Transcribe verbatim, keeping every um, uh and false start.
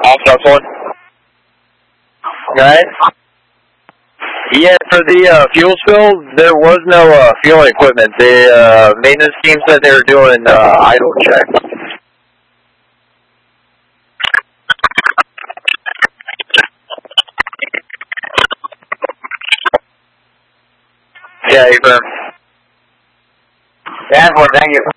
Off plus one. Right? Yeah, for the uh, fuel spill, there was no uh, fueling equipment. The uh, maintenance team said they were doing uh, idle checks. Yeah, you firm. Yeah, thank you.